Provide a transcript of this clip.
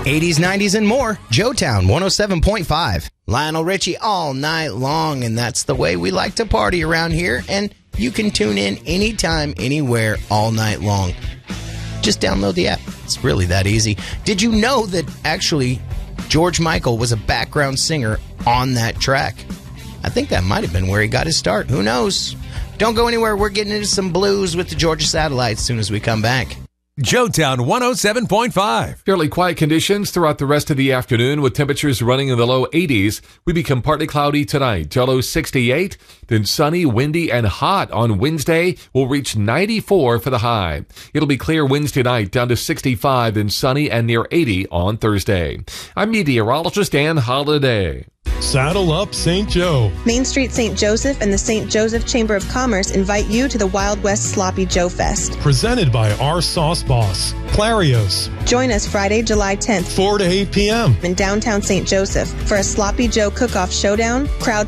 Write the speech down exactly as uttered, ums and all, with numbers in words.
eighties, nineties, and more. Joetown one oh seven point five. Lionel Richie all night long, and that's the way we like to party around here. And you can tune in anytime, anywhere, all night long. Just download the app. It's really that easy. Did you know that actually George Michael was a background singer on that track? I think that might have been where he got his start. Who knows? Don't go anywhere. We're getting into some blues with the Georgia Satellite as soon as we come back. Joetown one oh seven point five. Fairly quiet conditions throughout the rest of the afternoon with temperatures running in the low eighties. We become partly cloudy tonight, to low sixty-eight. Then sunny, windy, and hot on Wednesday. We'll reach ninety-four for the high. It'll be clear Wednesday night down to sixty-five, then sunny and near eighty on Thursday. I'm meteorologist Dan Holliday. Saddle up Saint Joe. Main Street Saint Joseph and the Saint Joseph Chamber of Commerce invite you to the Wild West Sloppy Joe Fest. Presented by our sauce boss, Clarios. Join us Friday, July tenth, four to eight p.m. in downtown Saint Joseph for a Sloppy Joe cook-off showdown, crowd